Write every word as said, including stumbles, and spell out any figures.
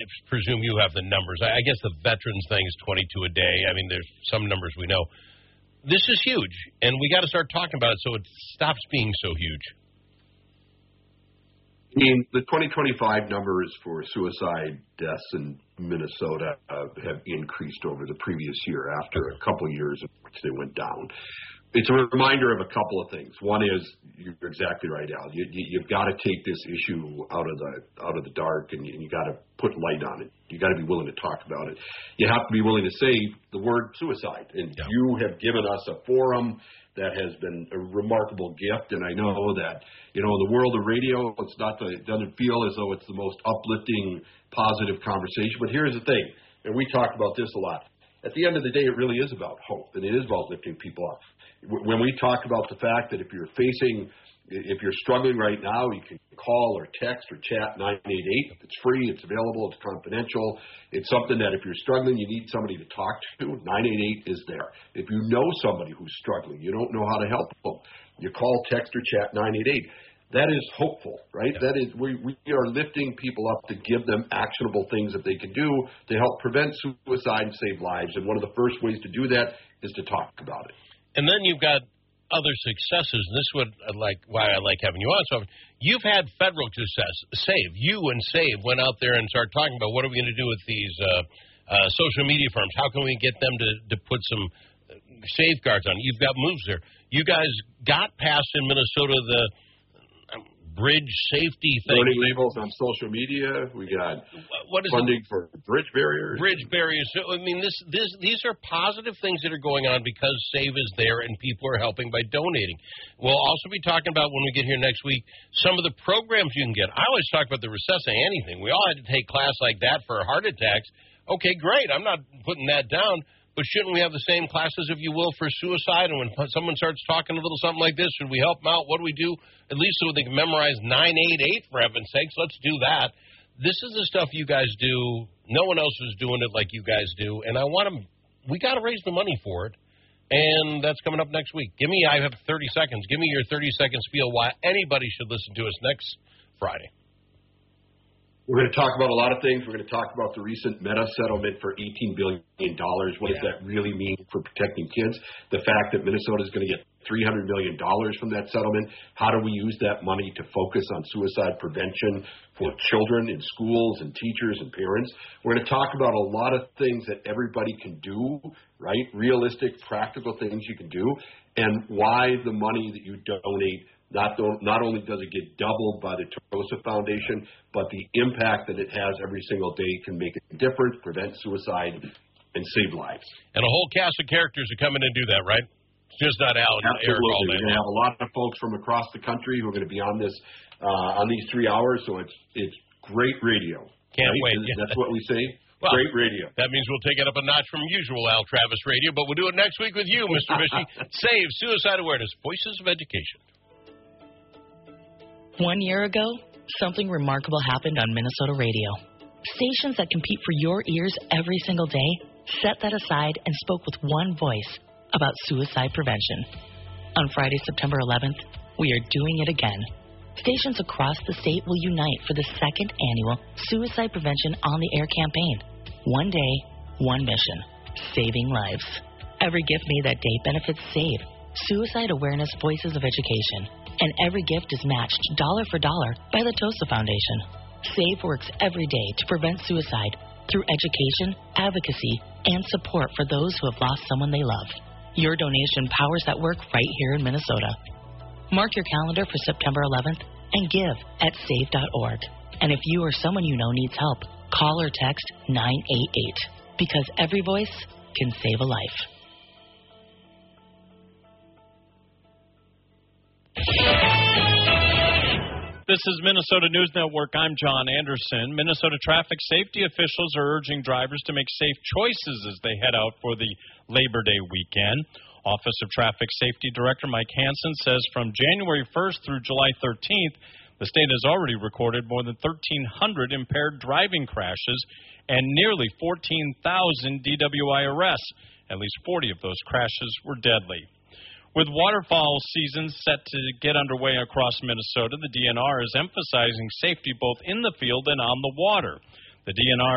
presume you have the numbers. I, I guess the veterans thing is twenty-two a day. I mean, there's some numbers we know. This is huge, and we got to start talking about it so it stops being so huge. I mean, the twenty twenty-five numbers for suicide deaths in Minnesota uh, have increased over the previous year after a couple of years in which they went down. It's a reminder of a couple of things. One is, you're exactly right, Al. You, you, you've got to take this issue out of the out of the dark, and you, and you got to put light on it. You got to be willing to talk about it. You have to be willing to say the word suicide. And yeah. You have given us a forum that has been a remarkable gift. And I know that, you know, in the world of radio, it's not the, it doesn't feel as though it's the most uplifting, positive conversation. But here's the thing, and we talk about this a lot. At the end of the day, it really is about hope, and it is about lifting people up. When we talk about the fact that if you're facing, if you're struggling right now, you can call or text or chat nine eight eight. It's free, it's available, it's confidential. It's something that if you're struggling, you need somebody to talk to, nine eight eight is there. If you know somebody who's struggling, you don't know how to help them, you call, text, or chat nine eight eight. That is hopeful, right? Yeah. That is, we, we are lifting people up to give them actionable things that they can do to help prevent suicide and save lives. And one of the first ways to do that is to talk about it. And then you've got other successes. And this is what I like, why I like having you on. So you've had federal success. SAVE, you and SAVE went out there and started talking about what are we going to do with these uh, uh, social media firms? How can we get them to, to put some safeguards on it? You've got moves there. You guys got passed in Minnesota the bridge safety thing. Warning labels on social media. We got what is funding it? for bridge barriers. Bridge barriers. So, I mean, this, this, these are positive things that are going on because SAVE is there and people are helping by donating. We'll also be talking about, when we get here next week, some of the programs you can get. I always talk about the Recessa anything. We all had to take class like that for heart attacks. Okay, great. I'm not putting that down. But shouldn't we have the same classes, if you will, for suicide? And when someone starts talking a little something like this, should we help them out? What do we do? At least so they can memorize nine eight eight, for heaven's sakes. Let's do that. This is the stuff you guys do. No one else is doing it like you guys do. And I want to – we got to raise the money for it. And that's coming up next week. Give me – I have thirty seconds. Give me your thirty-second spiel why anybody should listen to us next Friday. We're going to talk about a lot of things. We're going to talk about the recent Meta settlement for eighteen billion dollars. What yeah. does that really mean for protecting kids? The fact that Minnesota is going to get three hundred million dollars from that settlement. How do we use that money to focus on suicide prevention for children in schools and teachers and parents? We're going to talk about a lot of things that everybody can do, right? Realistic, practical things you can do, and why the money that you donate Not, not only does it get doubled by the Tosa Foundation, but the impact that it has every single day can make a difference, prevent suicide, and save lives. And a whole cast of characters are coming in and do that, right? It's just not Al and Eric all day. We're going to have a lot of folks from across the country who are going to be on this uh, on these three hours, so it's it's great radio. Can't right? wait. That's what we say. Well, great radio. That means we'll take it up a notch from usual Al Travis radio, but we'll do it next week with you, Mister Vishy. Save Suicide Awareness, Voices of Education. One year ago, something remarkable happened on Minnesota radio. Stations that compete for your ears every single day set that aside and spoke with one voice about suicide prevention. On Friday, September eleventh, we are doing it again. Stations across the state will unite for the second annual Suicide Prevention on the Air campaign. One day, one mission, saving lives. Every gift made that day benefits SAVE, Suicide Awareness Voices of Education. And every gift is matched dollar for dollar by the Tosa Foundation. SAVE works every day to prevent suicide through education, advocacy, and support for those who have lost someone they love. Your donation powers that work right here in Minnesota. Mark your calendar for September eleventh and give at save dot org. And if you or someone you know needs help, call or text nine eight eight, because every voice can save a life. This is Minnesota News Network. I'm John Anderson. Minnesota traffic safety officials are urging drivers to make safe choices as they head out for the Labor Day weekend. Office of Traffic Safety Director Mike Hansen says from January first through July thirteenth, the state has already recorded more than thirteen hundred impaired driving crashes and nearly fourteen thousand D W I arrests. At least forty of those crashes were deadly. With waterfowl season set to get underway across Minnesota, the D N R is emphasizing safety both in the field and on the water. The D N R